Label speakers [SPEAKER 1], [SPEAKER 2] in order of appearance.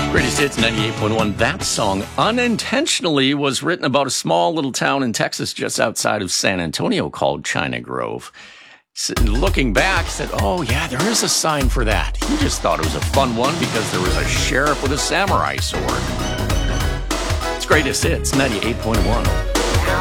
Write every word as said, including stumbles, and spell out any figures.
[SPEAKER 1] Greatest Hits ninety-eight point one. That song unintentionally was written about a small little town in Texas just outside of San Antonio called China Grove. Looking back, said, oh yeah, there is a sign for that. He just thought it was a fun one because there was a sheriff with a samurai sword. It's Greatest Hits ninety-eight point one.